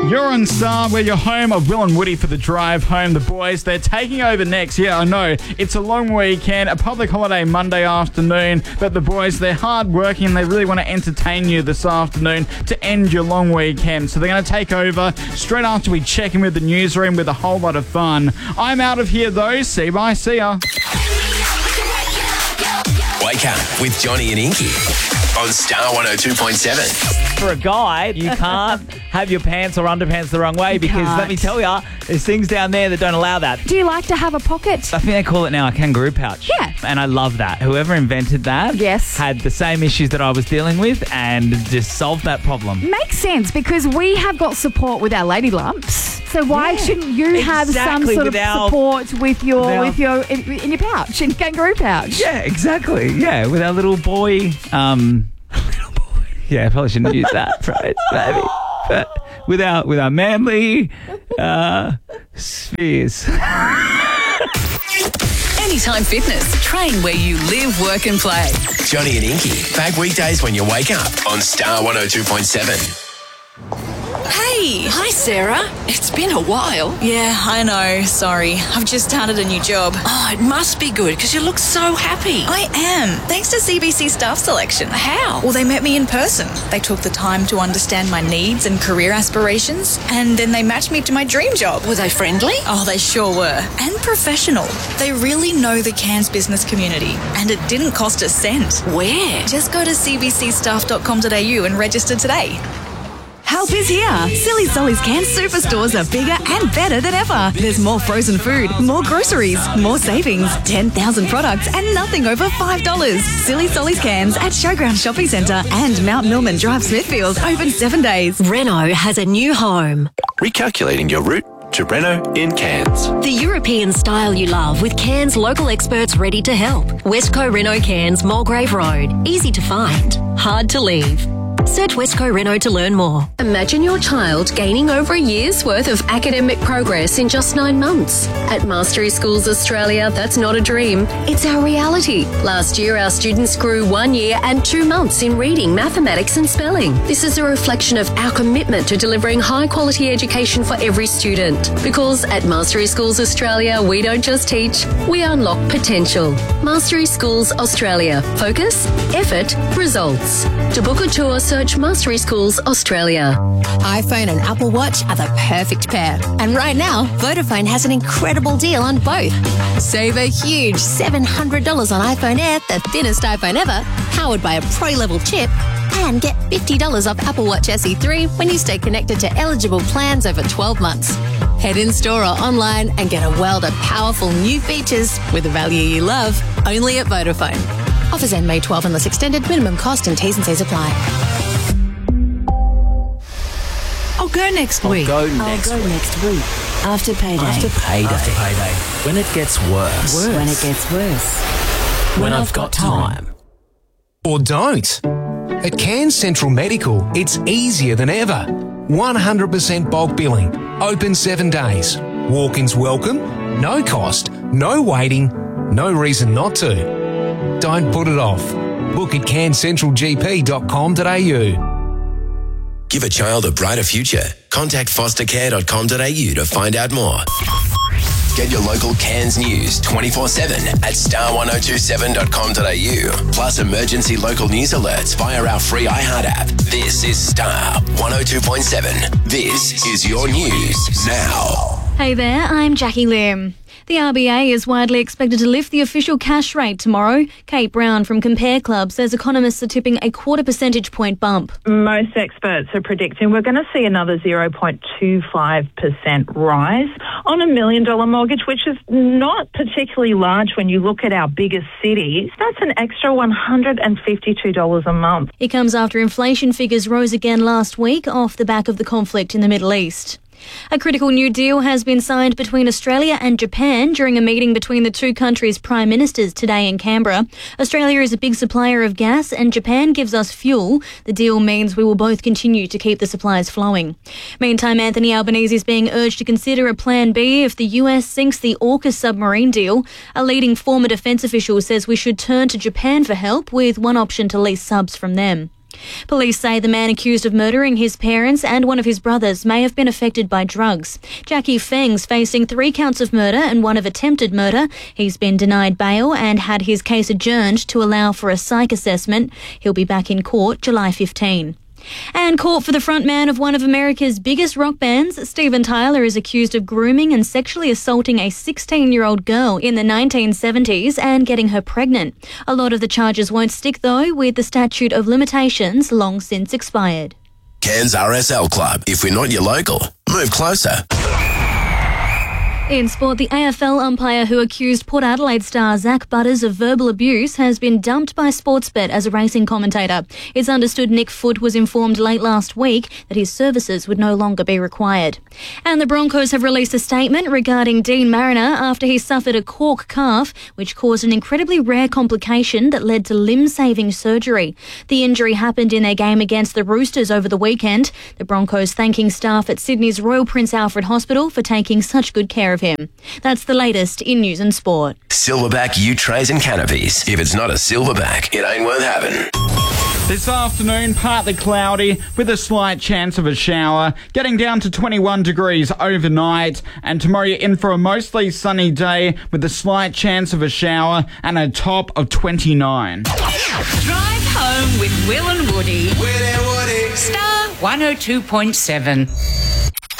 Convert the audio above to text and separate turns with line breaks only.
You're on Star, where you're home of Will and Woody for the drive home. The boys, they're taking over next. Yeah, I know, it's a long weekend, a public holiday Monday afternoon, but the boys, they're hard working and they really want to entertain you this afternoon to end your long weekend. So they're going to take over straight after we check in with the newsroom with a whole lot of fun. I'm out of here though. See ya.
Wake up with Johnny and Inky on Star 102.7.
For a guy, you can't have your pants or underpants the wrong way because, let me tell you, there's things down there that don't allow that.
Do you like to have a pocket?
I think they call it now a kangaroo pouch.
Yeah.
And I love that. Whoever invented that had the same issues that I was dealing with and just solved that problem.
Makes sense because we have got support with our lady lumps. So why shouldn't you have some sort of support with your in your pouch, in kangaroo pouch?
Yeah, exactly. Yeah, with our little boy. Yeah, I probably shouldn't use that phrase, maybe. But with our manly spheres.
Anytime Fitness. Train where you live, work and play.
Johnny and Inky, back weekdays when you wake up on Star 102.7.
Hey! Hi, Sarah. It's been a while. Yeah, I know. Sorry. I've just started a new job. Oh, it must be good because you look so happy. I am. Thanks to CBC Staff Selection. How? Well, they met me in person. They took the time to understand my needs and career aspirations, and then they matched me to my dream job. Were they friendly? Oh, they sure were. And professional. They really know the Cairns business community, and it didn't cost a cent. Where? Just go to cbcstaff.com.au and register today.
Help is here. Silly Solly's Cairns superstores are bigger and better than ever. There's more frozen food, more groceries, more savings, 10,000 products and nothing over $5. Silly Solly's Cairns at Showground Shopping Centre and Mount Millman Drive, Smithfield, open 7 days.
Renault has a new home.
Recalculating your route to Renault in Cairns.
The European style you love with Cairns local experts ready to help. Westco Renault Cairns, Mulgrave Road. Easy to find, hard to leave. Search Westco Renault to learn more. Imagine your child gaining over a year's worth of academic progress in just 9 months. At Mastery Schools Australia, that's not a dream, it's our reality. Last year, our students grew 1 year and 2 months in reading, mathematics and spelling. This is a reflection of our commitment to delivering high-quality education for every student. Because at Mastery Schools Australia, we don't just teach, we unlock potential. Mastery Schools Australia. Focus, effort, results. To book a tour, search Mastery Schools Australia.
iPhone and Apple Watch are the perfect pair. And right now, Vodafone has an incredible deal on both. Save a huge $700 on iPhone Air, the thinnest iPhone ever, powered by a Pro-level chip, and get $50 off Apple Watch SE3 when you stay connected to eligible plans over 12 months. Head in store or online and get a world of powerful new features with the value you love, only at Vodafone. Offers end May 12 unless extended. Minimum cost and T's and C's apply.
I'll go next week.
I'll go next week. After payday.
When it gets worse.
When it gets worse.
When I've got time.
Or don't. At Cairns Central Medical, it's easier than ever. 100% bulk billing. Open 7 days. Walk-ins welcome. No cost. No waiting. No reason not to. Don't put it off. Book at cairnscentralgp.com.au.
Give a child a brighter future. Contact fostercare.com.au to find out more. Get your local Cairns news 24/7 at star1027.com.au. Plus emergency local news alerts via our free iHeart app. This is Star 102.7. This is your news now.
Hey there, I'm Jackie Lim. The RBA is widely expected to lift the official cash rate tomorrow. Kate Brown from Compare Club says economists are tipping a 0.25 percentage point bump.
Most experts are predicting we're going to see another 0.25% rise on a $1 million mortgage, which is not particularly large when you look at our biggest cities. That's an extra $152 a month.
It comes after inflation figures rose again last week off the back of the conflict in the Middle East. A critical new deal has been signed between Australia and Japan during a meeting between the two countries' prime ministers today in Canberra. Australia is a big supplier of gas and Japan gives us fuel. The deal means we will both continue to keep the supplies flowing. Meantime, Anthony Albanese is being urged to consider a plan B if the US sinks the AUKUS submarine deal. A leading former defence official says we should turn to Japan for help, with one option to lease subs from them. Police say the man accused of murdering his parents and one of his brothers may have been affected by drugs. Jackie Feng's facing 3 counts of murder and 1 of attempted murder. He's been denied bail and had his case adjourned to allow for a psych assessment. He'll be back in court July 15. And court for the frontman of one of America's biggest rock bands, Steven Tyler, is accused of grooming and sexually assaulting a 16-year-old girl in the 1970s and getting her pregnant. A lot of the charges won't stick, though, with the statute of limitations long since expired.
Cairns RSL Club. If we're not your local, move closer.
In sport, the AFL umpire who accused Port Adelaide star Zach Butters of verbal abuse has been dumped by Sportsbet as a racing commentator. It's understood Nick Foote was informed late last week that his services would no longer be required. And the Broncos have released a statement regarding Dean Mariner after he suffered a cork calf, which caused an incredibly rare complication that led to limb-saving surgery. The injury happened in their game against the Roosters over the weekend. The Broncos thanking staff at Sydney's Royal Prince Alfred Hospital for taking such good care of him. That's the latest in news and sport.
Silverback ute trays and canopies. If it's not a silverback, it ain't worth having.
This afternoon, partly cloudy with a slight chance of a shower, getting down to 21 degrees overnight. And tomorrow you're in for a mostly sunny day with a slight chance of a shower and a top of 29.
Drive home with Will and Woody.
Will and Woody.
Star 102.7.